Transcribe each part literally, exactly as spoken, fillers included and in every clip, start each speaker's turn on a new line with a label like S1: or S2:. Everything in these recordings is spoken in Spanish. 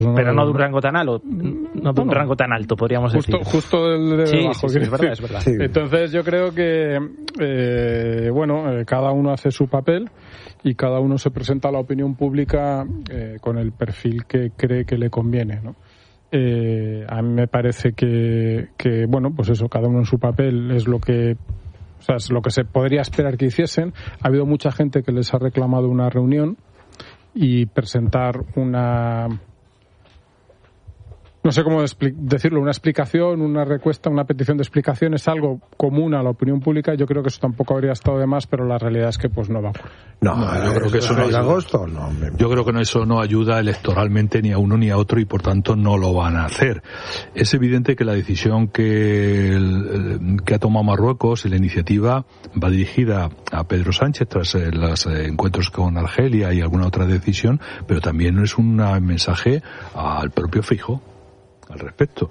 S1: Pero no de un rango tan alto, no de un rango tan alto, podríamos
S2: justo,
S1: decir.
S2: Justo del de
S1: sí,
S2: abajo.
S1: Sí, sí, es verdad, es verdad.
S2: Sí. Entonces yo creo que, eh, bueno, eh, cada uno hace su papel y cada uno se presenta a la opinión pública eh, con el perfil que cree que le conviene, ¿no? Eh, a mí me parece que, que, bueno, pues eso, cada uno en su papel es lo que, o sea, es lo que se podría esperar que hiciesen. Ha habido mucha gente que les ha reclamado una reunión y presentar una... No sé cómo decirlo, una explicación, una requesta, una petición de explicación es algo común a la opinión pública. Yo creo que eso tampoco habría estado de más, pero la realidad es que pues no va a ocurrir.
S3: No, no yo creo que eso no ayuda. Agosto, no, yo creo que eso no ayuda electoralmente ni a uno ni a otro y por tanto no lo van a hacer. Es evidente que la decisión que, el, que ha tomado Marruecos y la iniciativa va dirigida a Pedro Sánchez tras eh, los eh, encuentros con Argelia y alguna otra decisión, pero también es un mensaje al propio Feijóo al respecto.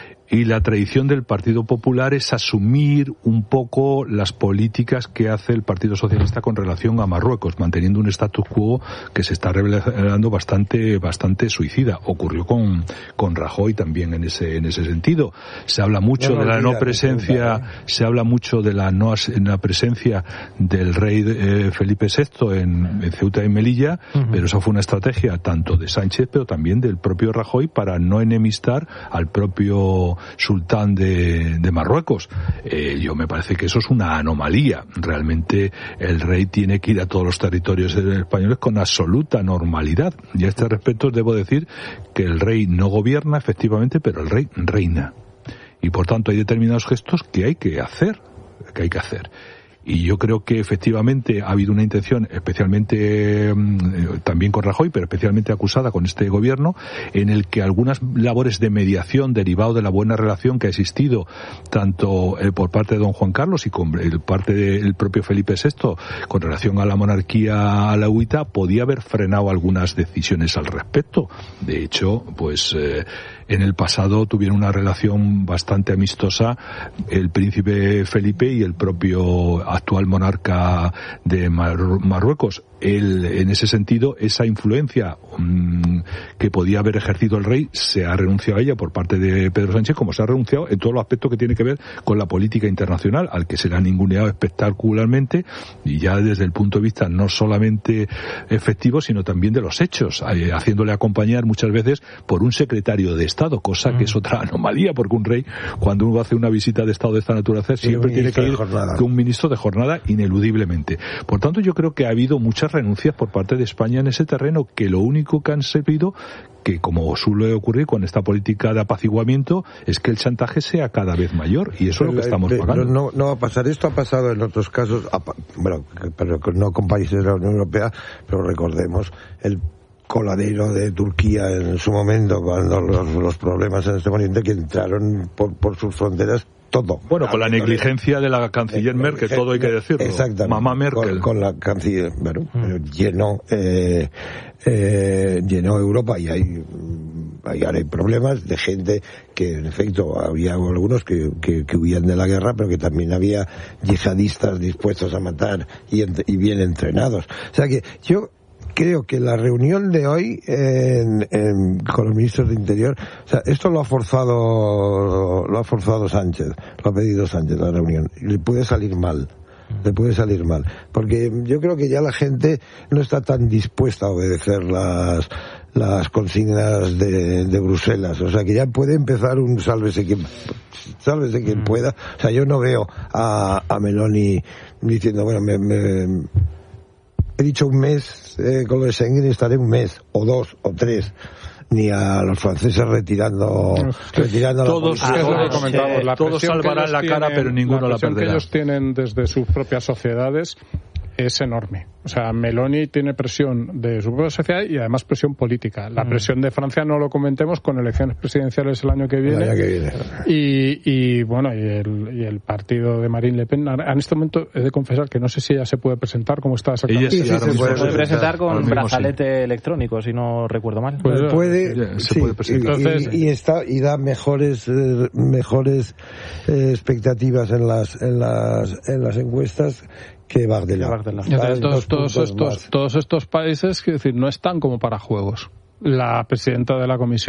S3: Y la tradición del Partido Popular es asumir un poco las políticas que hace el Partido Socialista con relación a Marruecos, manteniendo un status quo que se está revelando bastante bastante suicida. Ocurrió con con Rajoy también en ese en ese sentido. Se habla mucho no, no, de la no presencia, ¿eh? se habla mucho de la no la presencia del rey eh, Felipe sexto en, en Ceuta y Melilla, uh-huh. pero esa fue una estrategia tanto de Sánchez, pero también del propio Rajoy para no enemistar al propio sultán de, de Marruecos. Eh, yo me parece que eso es una anomalía. Realmente el rey tiene que ir a todos los territorios españoles con absoluta normalidad. Y a este respecto debo decir que el rey no gobierna efectivamente, pero el rey reina. Y por tanto hay determinados gestos que hay que hacer, que hay que hacer. Y yo creo que efectivamente ha habido una intención, especialmente eh, también con Rajoy, pero especialmente acusada con este gobierno, en el que algunas labores de mediación derivado de la buena relación que ha existido tanto eh, por parte de don Juan Carlos y con el parte del propio Felipe sexto con relación a la monarquía alauita, podía haber frenado algunas decisiones al respecto. De hecho, pues eh, en el pasado tuvieron una relación bastante amistosa el príncipe Felipe y el propio actual monarca de Mar- Marruecos. Él, en ese sentido, esa influencia mmm, que podía haber ejercido el rey, se ha renunciado a ella por parte de Pedro Sánchez, como se ha renunciado en todos los aspectos que tiene que ver con la política internacional, al que se le ha ninguneado espectacularmente, y ya desde el punto de vista no solamente efectivo, sino también de los hechos, eh, haciéndole acompañar muchas veces por un secretario de Estado, cosa mm. que es otra anomalía, porque un rey, cuando uno hace una visita de Estado de esta naturaleza, siempre tiene que ir con un ministro de jornada, ineludiblemente. Por tanto, yo creo que ha habido muchas renuncias por parte de España en ese terreno, que lo único que han servido, que como suele ocurrir con esta política de apaciguamiento, es que el chantaje sea cada vez mayor, y eso pero, es lo que estamos
S4: pero,
S3: pagando.
S4: No, no va a pasar. Esto ha pasado en otros casos, bueno, pero no con países de la Unión Europea, pero recordemos el coladero de Turquía en su momento, cuando los, los problemas en este Oriente que entraron por, por sus fronteras, todo.
S3: Bueno, con la negligencia de la canciller Merkel, todo hay que decirlo.
S4: Exactamente.
S3: Mamá Merkel.
S4: Con, con la canciller, bueno, mm. llenó, eh, eh, llenó Europa, y hay, hay, hay problemas de gente que, en efecto, había algunos que, que, que huían de la guerra, pero que también había yihadistas dispuestos a matar y, y bien entrenados. O sea que yo creo que la reunión de hoy en, en, con los ministros de Interior, o sea, esto lo ha forzado, lo ha forzado Sánchez, lo ha pedido Sánchez la reunión, y le puede salir mal, le puede salir mal, porque yo creo que ya la gente no está tan dispuesta a obedecer las las consignas de, de Bruselas, o sea que ya puede empezar un sálvese quien, sálvese quien pueda. O sea, yo no veo a, a Meloni diciendo, bueno, me, me he dicho un mes eh, con lo de Schengen y estaré un mes, o dos, o tres. Ni a los franceses retirando, retirando
S2: todos,
S4: la
S2: es lo que comentamos, la
S3: todos salvarán la cara, pero ninguno la,
S2: la perderá.
S3: La
S2: presión que ellos tienen desde sus propias sociedades es enorme. O sea, Meloni tiene presión de su propia sociedad y además presión política. La mm. presión de Francia no lo comentemos, con elecciones presidenciales el año que viene.
S4: El año que viene.
S2: Y, y bueno, y el, y el partido de Marine Le Pen. En este momento he de confesar que no sé si ella se puede presentar como está exactamente.
S1: Ella sí, sí, se puede, puede presentar con brazalete
S3: sí.
S1: electrónico, si no recuerdo mal.
S4: Pues puede,
S3: yeah, se
S4: sí,
S3: puede presentar.
S4: Y,
S2: Entonces,
S4: y, y está y da mejores eh, mejores eh, expectativas en las en las en las encuestas que Bardella.
S2: Entonces, todos, todos estos más. todos estos países, que decir, no están como para juegos. la presidenta de la Comisión